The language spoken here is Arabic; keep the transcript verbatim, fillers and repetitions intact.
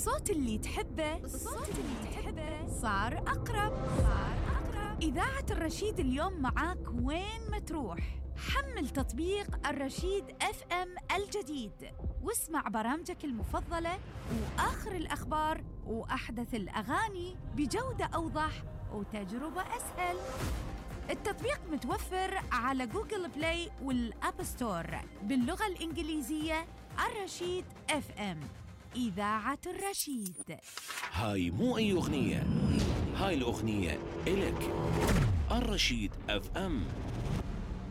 الصوت اللي تحبه الصوت اللي تحبه صار أقرب صار أقرب إذاعة الرشيد اليوم معاك وين ما تروح. حمل تطبيق الرشيد اف ام الجديد واسمع برامجك المفضلة وآخر الأخبار وأحدث الأغاني بجودة أوضح وتجربة أسهل. التطبيق متوفر على جوجل بلاي والأب ستور باللغة الإنجليزية. الرشيد اف ام، إذاعة الرشيد. هاي مو أي أغنية، هاي الأغنية إلك. الرشيد اف ام.